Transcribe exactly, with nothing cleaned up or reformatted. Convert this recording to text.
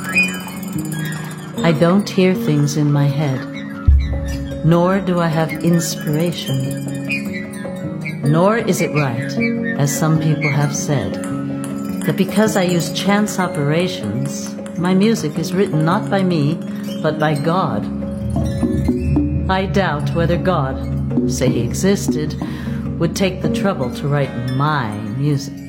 I don't hear things in my head, nor do I have inspiration. Nor is it right, as some people have said, that because I use chance operations, my music is written not by me, but by God. I doubt whether God, say he existed, would take the trouble to write my music.